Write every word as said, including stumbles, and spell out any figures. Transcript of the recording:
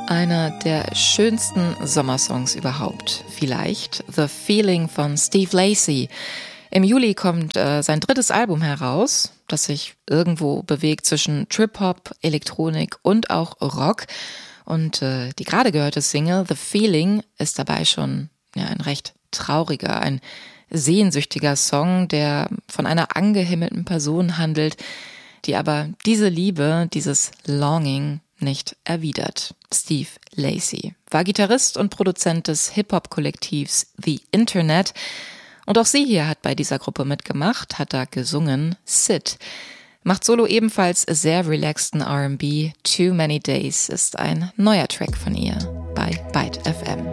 Einer der schönsten Sommersongs überhaupt. Vielleicht The Feeling von Steve Lacy. Im Juli kommt äh, sein drittes Album heraus, das sich irgendwo bewegt zwischen Trip-Hop, Elektronik und auch Rock. Und äh, die gerade gehörte Single The Feeling ist dabei schon ja, ein recht trauriger, ein sehnsüchtiger Song, der von einer angehimmelten Person handelt, die aber diese Liebe, dieses Longing nicht erwidert. Steve Lacy war Gitarrist und Produzent des Hip-Hop-Kollektivs The Internet. Und auch sie hier hat bei dieser Gruppe mitgemacht, hat da gesungen Sid. Macht solo ebenfalls sehr relaxten R and B. Too Many Days ist ein neuer Track von ihr bei Byte F M.